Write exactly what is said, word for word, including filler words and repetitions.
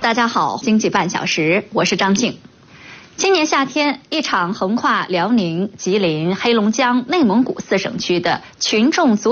大家好，经济半小时，我是张静。今年夏天，一场横跨辽宁、吉林、黑龙江、内蒙古四省区的群众足